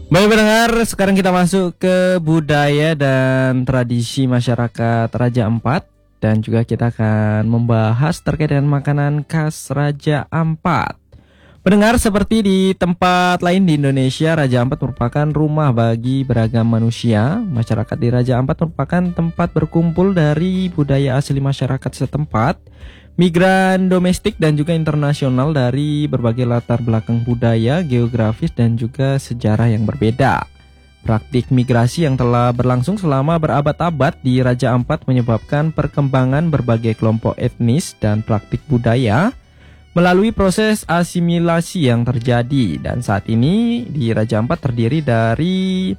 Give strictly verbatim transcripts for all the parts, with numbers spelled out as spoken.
Baik pendengar, sekarang kita masuk ke budaya dan tradisi masyarakat Raja Ampat. Dan juga kita akan membahas terkait dengan makanan khas Raja Ampat. Pendengar, seperti di tempat lain di Indonesia, Raja Ampat merupakan rumah bagi beragam manusia. Masyarakat di Raja Ampat merupakan tempat berkumpul dari budaya asli masyarakat setempat, migran domestik dan juga internasional dari berbagai latar belakang budaya, geografis dan juga sejarah yang berbeda. Praktik migrasi yang telah berlangsung selama berabad-abad di Raja Ampat menyebabkan perkembangan berbagai kelompok etnis dan praktik budaya melalui proses asimilasi yang terjadi. Dan saat ini di Raja Ampat terdiri dari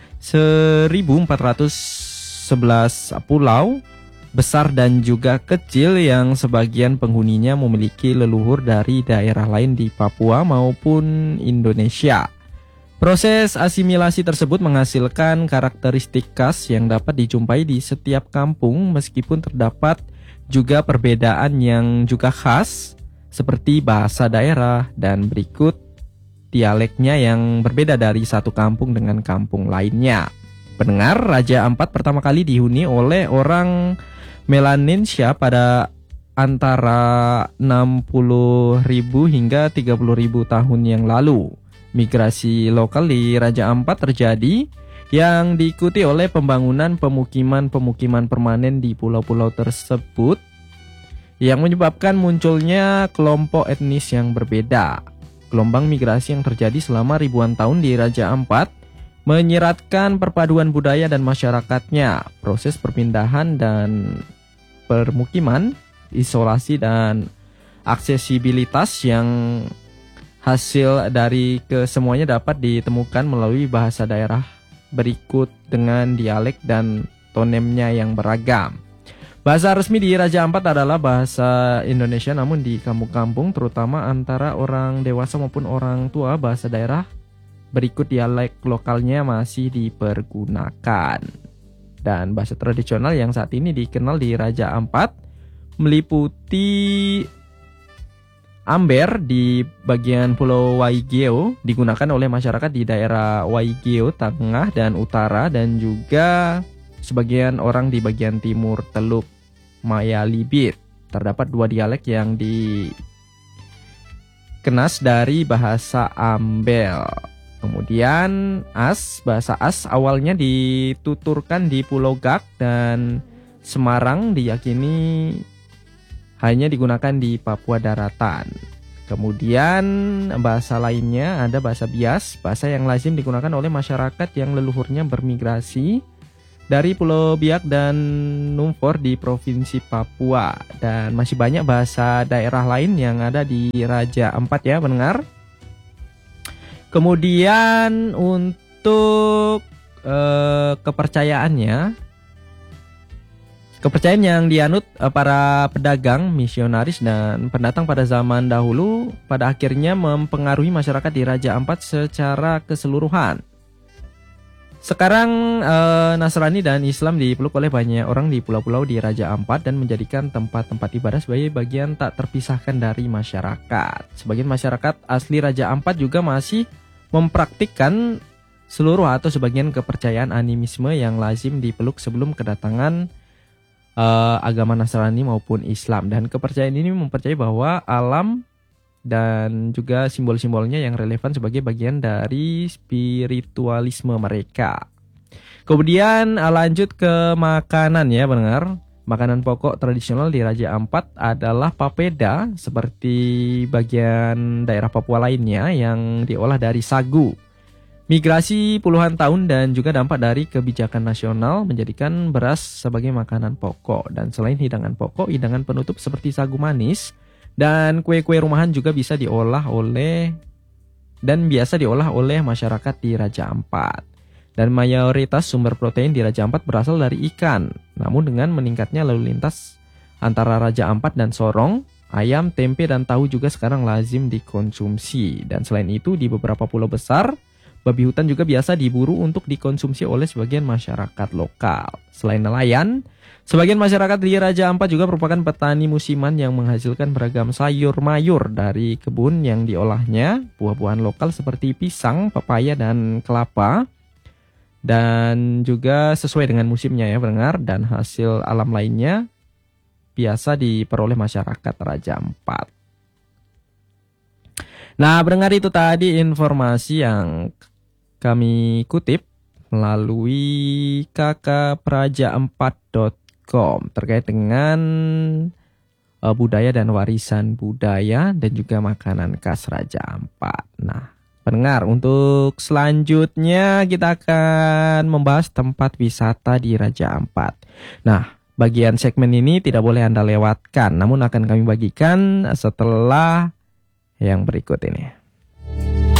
seribu empat ratus sebelas pulau besar dan juga kecil yang sebagian penghuninya memiliki leluhur dari daerah lain di Papua maupun Indonesia. Proses asimilasi tersebut menghasilkan karakteristik khas yang dapat dijumpai di setiap kampung, meskipun terdapat juga perbedaan yang juga khas seperti bahasa daerah dan berikut dialeknya yang berbeda dari satu kampung dengan kampung lainnya. Pendengar, Raja Ampat pertama kali dihuni oleh orang Melanesia pada antara enam puluh ribu hingga tiga puluh ribu tahun yang lalu. Migrasi lokal di Raja Ampat terjadi yang diikuti oleh pembangunan pemukiman-pemukiman permanen di pulau-pulau tersebut yang menyebabkan munculnya kelompok etnis yang berbeda. Gelombang migrasi yang terjadi selama ribuan tahun di Raja Ampat menyiratkan perpaduan budaya dan masyarakatnya. Proses perpindahan dan permukiman, isolasi dan aksesibilitas yang hasil dari kesemuanya dapat ditemukan melalui bahasa daerah berikut dengan dialek dan tonemnya yang beragam. Bahasa resmi di Raja Ampat adalah bahasa Indonesia, namun di kampung-kampung terutama antara orang dewasa maupun orang tua, bahasa daerah berikut dialek lokalnya masih dipergunakan. Dan bahasa tradisional yang saat ini dikenal di Raja Ampat meliputi Amber di bagian Pulau Waigeo, digunakan oleh masyarakat di daerah Waigeo Tengah dan Utara, dan juga sebagian orang di bagian timur Teluk Mayalibit. Terdapat dua dialek yang dikenas dari bahasa Ambel. Kemudian As, bahasa As awalnya dituturkan di Pulau Gak dan Semarang, diyakini hanya digunakan di Papua Daratan. Kemudian bahasa lainnya ada bahasa Bias, bahasa yang lazim digunakan oleh masyarakat yang leluhurnya bermigrasi dari Pulau Biak dan Numfor di Provinsi Papua. Dan masih banyak bahasa daerah lain yang ada di Raja Ampat ya pendengar. Kemudian untuk eh, kepercayaannya, kepercayaan yang dianut para pedagang, misionaris, dan pendatang pada zaman dahulu pada akhirnya mempengaruhi masyarakat di Raja Ampat secara keseluruhan. Sekarang eh, Nasrani dan Islam dipeluk oleh banyak orang di pulau-pulau di Raja Ampat dan menjadikan tempat-tempat ibadah sebagai bagian tak terpisahkan dari masyarakat. Sebagian masyarakat asli Raja Ampat juga masih mempraktikkan seluruh atau sebagian kepercayaan animisme yang lazim dipeluk sebelum kedatangan Uh, agama Nasrani maupun Islam. Dan kepercayaan ini mempercayai bahwa alam dan juga simbol-simbolnya yang relevan sebagai bagian dari spiritualisme mereka. Kemudian uh, lanjut ke makanan ya pendengar. Makanan pokok tradisional di Raja Ampat adalah papeda, seperti bagian daerah Papua lainnya yang diolah dari sagu. Migrasi puluhan tahun dan juga dampak dari kebijakan nasional menjadikan beras sebagai makanan pokok. Dan selain hidangan pokok, hidangan penutup seperti sagu manis dan kue-kue rumahan juga bisa diolah oleh dan biasa diolah oleh masyarakat di Raja Ampat. Dan mayoritas sumber protein di Raja Ampat berasal dari ikan. Namun dengan meningkatnya lalu lintas antara Raja Ampat dan Sorong, ayam, tempe, dan tahu juga sekarang lazim dikonsumsi. Dan selain itu di beberapa pulau besar, babi hutan juga biasa diburu untuk dikonsumsi oleh sebagian masyarakat lokal. Selain nelayan, sebagian masyarakat di Raja Ampat juga merupakan petani musiman yang menghasilkan beragam sayur mayur dari kebun yang diolahnya, buah-buahan lokal seperti pisang, pepaya, dan kelapa. Dan juga sesuai dengan musimnya ya pendengar, dan hasil alam lainnya biasa diperoleh masyarakat Raja Ampat. Nah, pendengar, itu tadi informasi yang kami kutip melalui k k praja empat dot com terkait dengan uh, budaya dan warisan budaya dan juga makanan khas Raja Ampat. Nah, pendengar, untuk selanjutnya kita akan membahas tempat wisata di Raja Ampat. Nah, bagian segmen ini tidak boleh Anda lewatkan, namun akan kami bagikan setelah yang berikut ini.